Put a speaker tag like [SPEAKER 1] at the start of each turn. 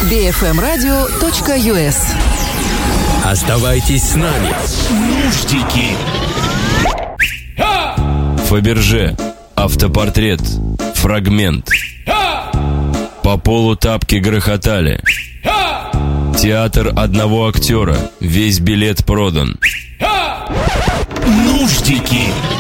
[SPEAKER 1] bfmradio.us.
[SPEAKER 2] Оставайтесь с нами. Нуждики.
[SPEAKER 3] Фаберже. Автопортрет. Фрагмент. По полу тапки грохотали. Театр одного актера. Весь билет продан.
[SPEAKER 2] Нуждики.